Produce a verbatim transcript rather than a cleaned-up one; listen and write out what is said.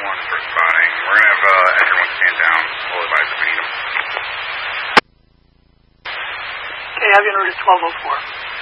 one for spotting. We're going to have uh, everyone stand down. We'll advise if we need them. Okay, Avian route is twelve oh four.